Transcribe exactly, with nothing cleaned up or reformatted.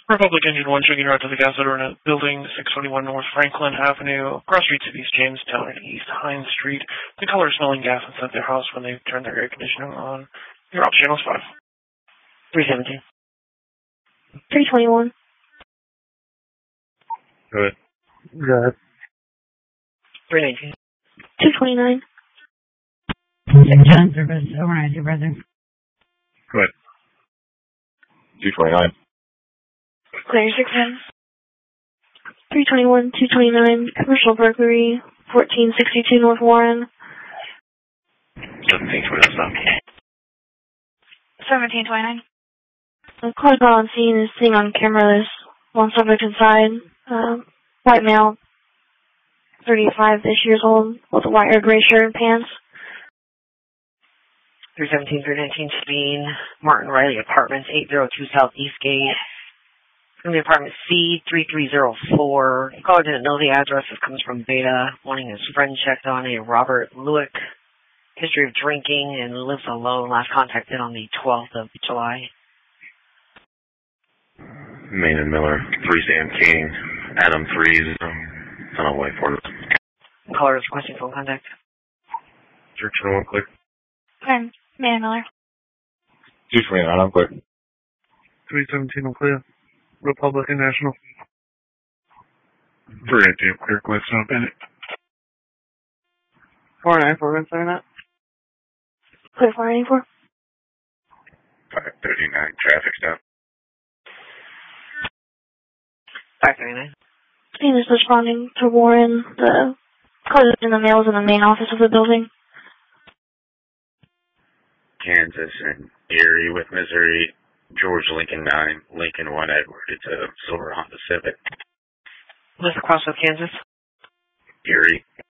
Republic Engine one, checking route to the gas overnight building, six twenty-one North Franklin Avenue, cross streets of East Jamestown and East Hines Street. The caller is smelling gas inside their house when they turn their air conditioning on. Your ops channel is five. three seventeen. three twenty-one. Go ahead. Go ahead. three nineteen. two twenty-nine. Six John service, overnight supervisor. Go ahead. two twenty-nine. Clear six ten. three twenty-one, two twenty-nine, Commercial Burglary, fourteen sixty-two North Warren. seventeen twenty-nine, stop. seventeen twenty-nine. The car got on scene is seen on camera. There's one subject inside. Uh, white male, thirty-five-ish years old, with a white or gray shirt and pants. three seventeen, three nineteen, Sabine, Martin Riley Apartments, eight oh two South Eastgate. From the apartment C three three zero four. The caller didn't know the address. This comes from Beta, wanting his friend checked on a Robert Lewick. History of drinking and lives alone. Last contacted on the twelfth of July. Main and Miller, three Sam King, Adam Threes, on our way for it. The caller is requesting phone contact. Church and one click. Okay, Man Miller. two twenty-nine, I'm quick. three seventeen, I'm clear. Republican National. three eighteen, clear, quick, son of Bennett. four nine four, one seven that. Clear four eighty-four. five thirty-nine, traffic stop. five thirty-nine. Scene is responding to Warren. The caller in the mail is in the main office of the building. Kansas and Erie with Missouri. George Lincoln nine, Lincoln one Edward. It's a silver Honda Civic. What's the cross with Kansas? Erie.